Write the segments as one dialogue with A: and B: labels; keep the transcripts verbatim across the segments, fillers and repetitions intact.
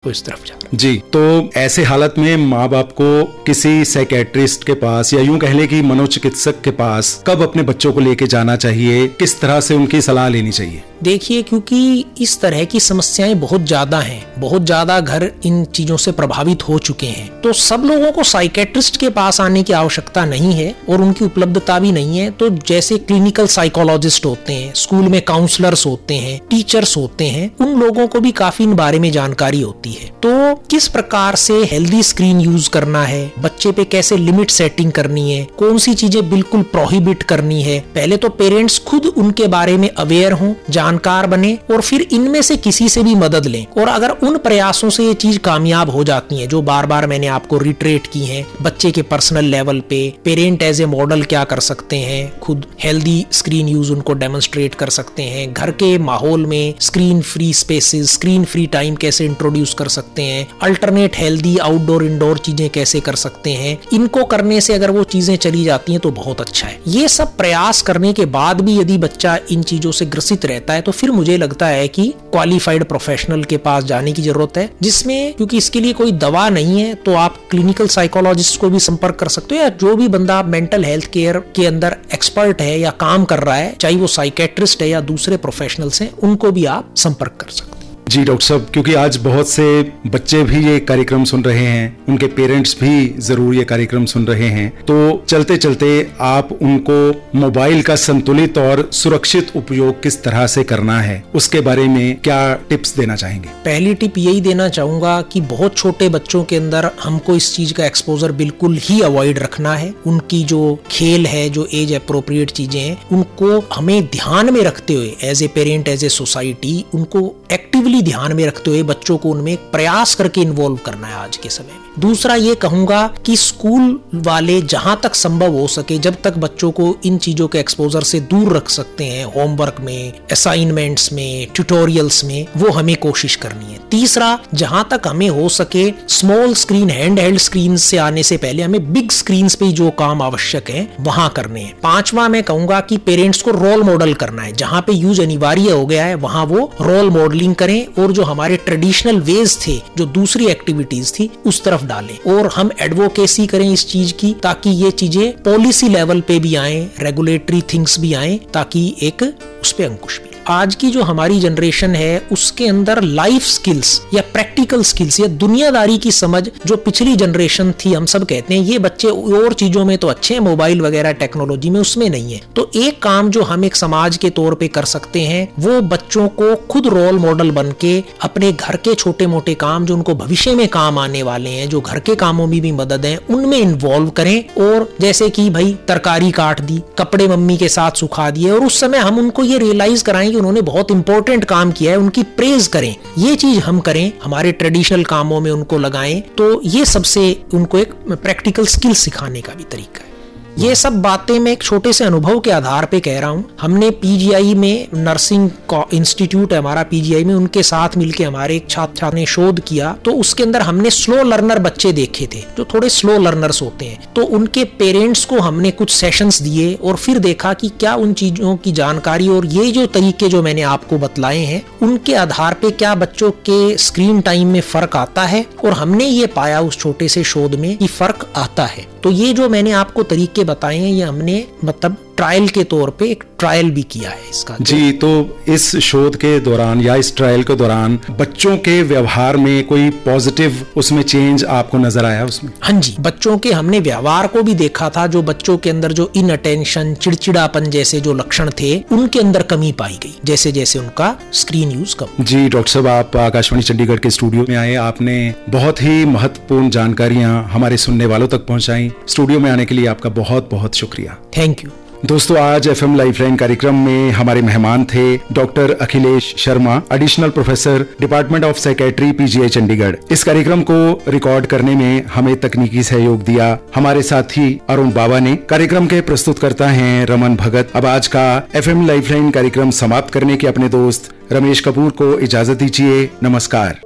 A: वो इस तरफ जा रहा है।
B: जी, तो ऐसे हालत में माँ बाप को किसी साइकेट्रिस्ट के पास या यूं कह ले कि मनोचिकित्सक के पास कब अपने बच्चों को लेके जाना चाहिए, किस तरह से उनकी सलाह लेनी चाहिए?
A: देखिए, क्योंकि इस तरह की समस्याएं बहुत ज्यादा हैं, बहुत ज्यादा घर इन चीजों से प्रभावित हो चुके हैं, तो सब लोगों को साइकेट्रिस्ट के पास आने की आवश्यकता नहीं है और उनकी उपलब्धता भी नहीं है। तो जैसे क्लिनिकल साइकोलॉजिस्ट होते हैं, स्कूल में काउंसलर्स होते हैं, टीचर्स होते हैं, उन लोगों को भी काफी इन बारे में जानकारी होती है। तो किस प्रकार से हेल्दी स्क्रीन यूज करना है, बच्चे पे कैसे लिमिट सेटिंग करनी है, कौन सी चीजें बिल्कुल प्रोहिबिट करनी है, पहले तो पेरेंट्स खुद उनके बारे में अवेयर हों, जानकार बने और फिर इनमें से किसी से भी मदद लें। और अगर उन प्रयासों से ये चीज कामयाब हो जाती है जो बार बार मैंने आपको रिट्रेट की है, बच्चे के पर्सनल लेवल पे पेरेंट एज ए मॉडल क्या कर सकते हैं, खुद हेल्दी स्क्रीन यूज उनको डेमोन्स्ट्रेट कर सकते हैं, घर के माहौल में screen free spaces, screen free time कैसे इंट्रोड्यूस कर सकते हैं, अल्टरनेट हेल्दी आउटडोर इंडोर चीजें कैसे कर सकते हैं, इनको करने से अगर वो चीजें चली जाती हैं तो बहुत अच्छा है। ये सब प्रयास करने के बाद भी यदि बच्चा इन चीजों से ग्रसित रहता है तो फिर मुझे लगता है कि क्वालिफाइड प्रोफेशनल के पास जाने की जरूरत है, जिसमें क्योंकि इसके लिए कोई दवा नहीं है तो आप क्लिनिकल साइकोलॉजिस्ट को भी संपर्क कर सकते हो, या जो भी बंदा मेंटल हेल्थ केयर के अंदर एक्सपर्ट है या काम कर रहा है, चाहे वो साइकेट्रिस्ट है या दूसरे प्रोफेशनल्स हैं, उनको भी आप संपर्क कर सकते हैं।
B: जी डॉक्टर साहब, क्योंकि आज बहुत से बच्चे भी ये कार्यक्रम सुन रहे हैं, उनके पेरेंट्स भी जरूर ये कार्यक्रम सुन रहे हैं, तो चलते चलते आप उनको मोबाइल का संतुलित और सुरक्षित उपयोग किस तरह से करना है, उसके बारे में क्या टिप्स देना चाहेंगे?
A: पहली टिप यही देना चाहूंगा कि बहुत छोटे बच्चों के अंदर हमको इस चीज का एक्सपोजर बिल्कुल ही अवॉइड रखना है। उनकी जो खेल है, जो एज अप्रोप्रिएट चीजें हैं, उनको हमें ध्यान में रखते हुए as a parent, as a society, उनको एक्टिवली ध्यान में रखते हुए बच्चों को उनमें प्रयास करके इन्वॉल्व करना है आज के समय में। दूसरा ये कहूंगा कि स्कूल वाले जहां तक संभव हो सके, जब तक बच्चों को इन चीजों के एक्सपोजर से दूर रख सकते हैं, होमवर्क में, असाइनमेंट्स में, ट्यूटोरियल्स में, वो हमें कोशिश करनी है। तीसरा, जहां तक हमें हो सके small screen, hand held screen से आने से पहले हमें बिग स्क्रीन पे जो काम आवश्यक है वहां करने हैं। पांचवा, मैं कहूंगा कि पेरेंट्स को रोल मॉडल करना है, जहां पे यूज अनिवार्य हो गया है वहां वो रोल मॉडलिंग करें और जो हमारे ट्रेडिशनल वेज थे, जो दूसरी एक्टिविटीज थी, उस तरफ डालें। और हम एडवोकेसी करें इस चीज की, ताकि ये चीजें पॉलिसी लेवल पे भी आए, रेगुलेटरी थिंग्स भी आए, ताकि एक उस पे अंकुश भी। आज की जो हमारी जनरेशन है उसके अंदर लाइफ स्किल्स या प्रैक्टिकल स्किल्स या दुनियादारी की समझ जो पिछली जनरेशन थी, हम सब कहते हैं ये बच्चे और चीजों में तो अच्छे हैं, मोबाइल वगैरह टेक्नोलॉजी में, उसमें नहीं है। तो एक काम जो हम एक समाज के तौर पे कर सकते हैं वो बच्चों को खुद रोल मॉडल बन के अपने घर के छोटे मोटे काम जो उनको भविष्य में काम आने वाले हैं, जो घर के कामों में भी मदद है, उनमें इन्वॉल्व करें। और जैसे कि भाई तरकारी काट दी, कपड़े मम्मी के साथ सुखा दिए, और उस समय हम उनको ये रियलाइज कराएं कि उन्होंने बहुत इंपॉर्टेंट काम किया है, उनकी प्रेज करें। ये चीज हम करें, हमारे ट्रेडिशनल कामों में उनको लगाएं, तो ये सबसे उनको एक प्रैक्टिकल स्किल सिखाने का भी तरीका है। ये सब बातें मैं एक छोटे से अनुभव के आधार पे कह रहा हूँ। हमने पीजीआई में, नर्सिंग इंस्टीट्यूट है हमारा पीजीआई में, उनके साथ मिलके हमारे एक छात्र छात्र ने शोध किया, तो उसके अंदर हमने स्लो लर्नर बच्चे देखे थे जो थोड़े स्लो लर्नर्स होते हैं। तो उनके पेरेंट्स को हमने कुछ सेशंस दिए और फिर देखा कि क्या उन चीजों की जानकारी और ये जो तरीके जो मैंने आपको बतलाए हैं उनके आधार पे क्या बच्चों के स्क्रीन टाइम में फर्क आता है। और हमने ये पाया उस छोटे से शोध में कि फर्क आता है। तो ये जो मैंने आपको तरीके बताए हैं ये हमने मतलब ट्रायल के तौर पे एक ट्रायल भी किया है इसका।
B: जी, तो इस शोध के दौरान या इस ट्रायल के दौरान बच्चों के व्यवहार में कोई पॉजिटिव उसमें चेंज आपको नजर आया उसमें?
A: हाँ जी, बच्चों के हमने व्यवहार को भी देखा था। जो बच्चों के अंदर जो इनअटेंशन, चिड़चिड़ापन जैसे जो लक्षण थे उनके अंदर कमी पाई गई जैसे जैसे उनका स्क्रीन यूज कम।
B: जी डॉक्टर साहब, आप आकाशवाणी चंडीगढ़ के स्टूडियो में आए, आपने बहुत ही महत्वपूर्ण जानकारियां हमारे सुनने वालों तक पहुंचाई। स्टूडियो में आने के लिए आपका बहुत बहुत शुक्रिया।
A: Thank you.
B: दोस्तों, आज एफएम लाइफलाइन कार्यक्रम में हमारे मेहमान थे doctor Akhilesh Sharma, additional professor, department of psychiatry, PGI Chandigarh. इस कार्यक्रम को रिकॉर्ड करने में हमें तकनीकी सहयोग दिया हमारे साथी अरुण बाबा ने। कार्यक्रम के प्रस्तुतकर्ता हैं रमन भगत। अब आज का एफएम लाइफलाइन कार्यक्रम समाप्त करने के अपने दोस्त रमेश कपूर को इजाजत दीजिए। नमस्कार।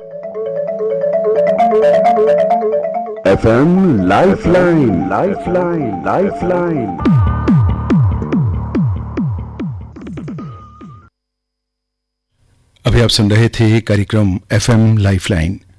C: FM lifeline, lifeline, lifeline.
B: अभी आप सुन रहे थे कार्यक्रम एफएम लाइफलाइन।